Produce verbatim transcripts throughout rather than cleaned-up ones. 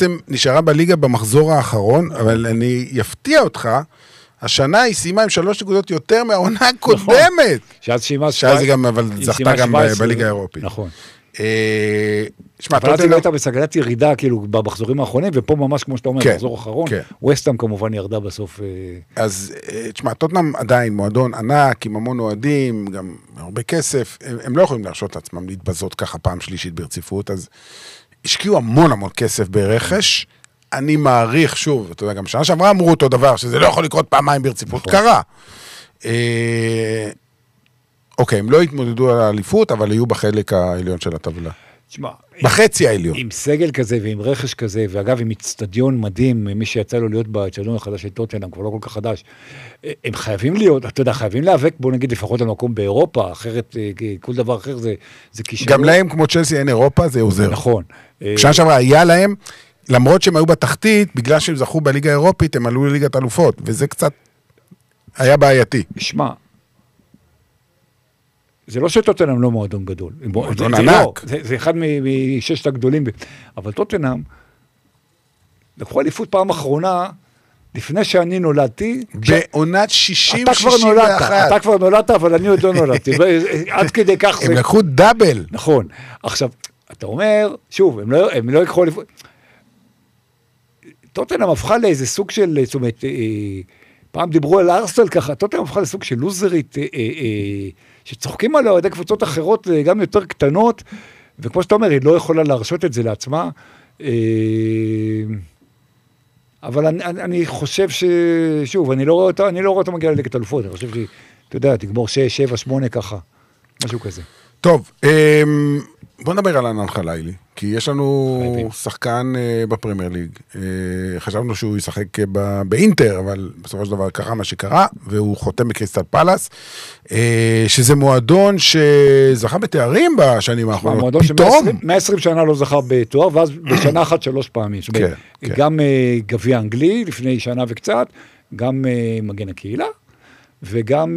בעצם נשארה בליגה במחזור האחרון, אבל אני יפתיע אותך, השנה היא סיימה עם שלוש נקודות יותר מהעונה הקודמת. שאז סיימה... שאז היא גם, אבל זכתה גם בליגה האירופית. נכון. אבל אז היא הייתה בסגלת ירידה, כאילו, במחזורים האחרונים, ופה ממש, כמו שאתה אומר, במחזור האחרון, ווסטהאם כמובן ירדה בסוף. אז, תשמע, טוטנהאם עדיין מועדון ענק, עם המון אוהדים, גם הרבה כסף, הם לא יכולים להרשות לעצמם להתבזות ככה פעם שלישית ברציפות, אז השקיעו המון המון כסף ברכש, אני מעריך, שוב, אתה יודע, גם שנה שעברה אמרו אותו דבר, שזה לא יכול לקרות פעמיים ברציפות, קרה. אוקיי, הם לא התמודדו על האליפות, אבל היו בחלק העליון של הטבלה. תשמע, בחצי העליון. עם סגל כזה ועם רכש כזה, ואגב, עם אצטדיון מדהים, מי שיצא לו להיות באצטדיון החדש של טוטנהאם, כבר לא כל כך חדש, הם חייבים להיות, אתה יודע, חייבים להיאבק, בוא נגיד, לפחות על מקום באירופה, אחרת, כל דבר אחר זה, זה כישרון. גם להם, כמו צ'לסי, אין אירופה, זה עוזר. נכון. שנה שעברה היה להם, למרות שהם היו בתחתית, בגלל שהם זכו בליגה האירופית, הם עלו לליגת אלופות, וזה קצת היה בעייתי. שמע, זה לא שטוטנהאם לא מועדון גדול. מועדון ענק. זה אחד מששת הגדולים. אבל טוטנהאם, לקחו אליפות פעם אחרונה, לפני שאני נולדתי... בעונת שישים שישים ואחת. אתה כבר נולדת, אבל אני עוד לא נולדתי. עד כדי כך... הם לקחו דאבל. נכון. עכשיו, אתה אומר, שוב, הם לא יקחו אליפות... טוטנהאם הפכה לאיזה סוג של... זאת אומרת, פעם דיברו על ארסנל ככה, טוטנהאם הפכה לסוג של לוזרית... שצוחקים עליה עד קבוצות אחרות גם יותר קטנות, וכמו שאתה אומר, היא לא יכולה להרשות את זה לעצמה, אבל אני, אני חושב ש... שוב, אני לא רואה אותה, אני לא רואה אותה מגיעה לליגת אלופות, אני חושב שהיא, אתה יודע, תגמור שש, שבע, שמונה ככה, משהו כזה. טוב, בוא נדבר על ענן חלילי, כי יש לנו שחקן בפרמייר ליג, חשבנו שהוא ישחק באינטר, אבל בסופו של דבר קרה מה שקרה, והוא חותם בקריסטל פלאס, שזה מועדון שזכה בתארים בשנים האחרונות. מועדון ש-מאה ועשרים שנה לא זכה בתואר, ואז בשנה אחת שלוש פעמים. גם גביע אנגלי לפני שנה וקצת, גם מגן הקהילה, וגם...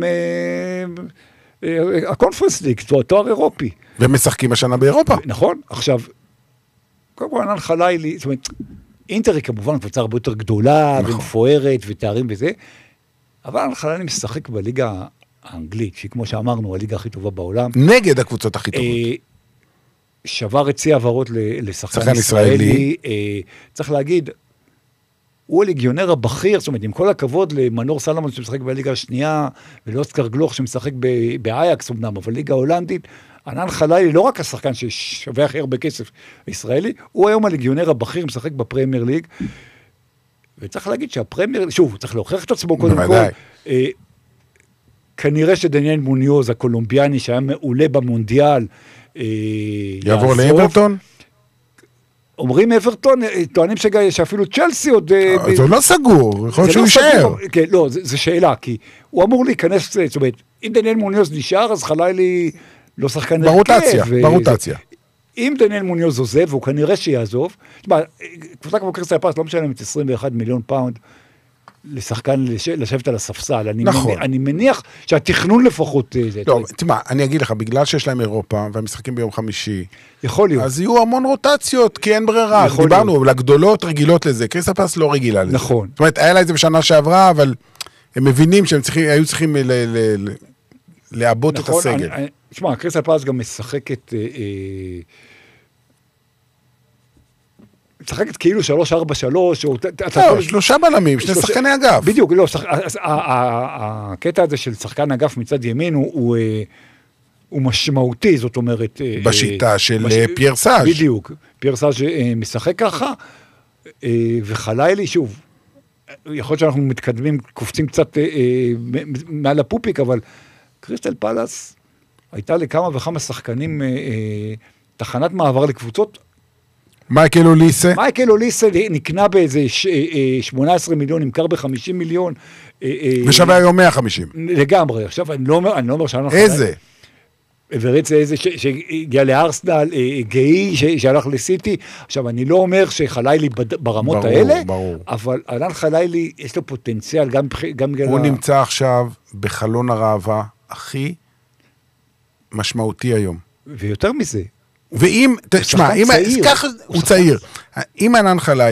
הקונפרנס ליג, תואר אירופי. ומשחקים השנה באירופה. נכון, עכשיו, קודם כל ענן חלילי, זאת אומרת, אינטר היא כמובן קבוצה הרבה יותר גדולה, ומפוארת, ותארים וזה, אבל ענן חלילי משחק בליגה האנגלית, שהיא כמו שאמרנו, הליגה הכי טובה בעולם. נגד הקבוצות הכי טובות. שבר הצי העברות לשחקן ישראלי. צריך להגיד, הוא הליגיונר הבכיר, זאת אומרת, עם כל הכבוד למנור סלומון שמשחק בליגה השנייה, ולאוסקר גלוך שמשחק באייקס אמנם, אבל ליגה הולנדית, ענן חלילי, לא רק השחקן ששווה הכי הרבה כסף ישראלי, הוא היום הליגיונר הבכיר, משחק בפרמייר ליג, וצריך להגיד שהפרמייר, שוב, צריך להוכיח את עצמו קודם כל, כנראה שדניאל מוניוז, הקולומביאני, שהיה מעולה במונדיאל, יעבור לאברטון? אומרים אברטון, טוענים שאפילו צ'לסי עוד... זה לא סגור, יכול להיות שהוא יישאר. לא, זו שאלה, כי הוא אמור להיכנס, זאת אומרת, אם דניאל מוניוז נשאר, אז חלילי לא שחקן הרכב. ברוטציה, ברוטציה. אם דניאל מוניוז עוזב, והוא כנראה שיעזוב, קבוצה כמו קריסטל פלאס לא משלמת עשרים ואחד מיליון פאונד לשחקן לשבת על הספסל. נכון. אני מניח שהתכנון לפחות... לא, תשמע, אני אגיד לך, בגלל שיש להם אירופה, והמשחקים ביום חמישי, יכול להיות. אז יהיו המון רוטציות, כי אין ברירה. דיברנו, לגדולות רגילות לזה, קריסטל פלאס לא רגילה לזה. נכון. זאת אומרת, היה לה את זה בשנה שעברה, אבל הם מבינים שהם היו צריכים לעבות את הסגל. תשמע, קריסטל פלאס גם משחקת... משחקת כאילו שלוש ארבע שלוש, לא, שלושה בלמים, שני שחקני אגף. בדיוק, לא, הקטע הזה של שחקן אגף מצד ימין הוא משמעותי, זאת אומרת... בשיטה של פייר סאז'. בדיוק, פייר סאז' משחק ככה, וחלילי, שוב, יכול להיות שאנחנו מתקדמים, קופצים קצת מעל הפופיק, אבל קריסטל פלאס הייתה לכמה וכמה שחקנים תחנת מעבר לקבוצות, מייקל אוליסה. מייקל אוליסה נקנה באיזה שמונה עשרה מיליון, נמכר ב-חמישים מיליון. ושווה היום מאה וחמישים. לגמרי. עכשיו, אני לא אומר, אני לא אומר שאני... איזה? ורץ איזה שהגיע לארסנל, גאי שהלך לסיטי. עכשיו, אני לא אומר שחלילי ברמות האלה, אבל ענן חלילי יש לו פוטנציאל גם... הוא נמצא עכשיו בחלון הראווה הכי משמעותי היום. ויותר מזה, ואם, תשמע, הוא צעיר, אם ענן חלילי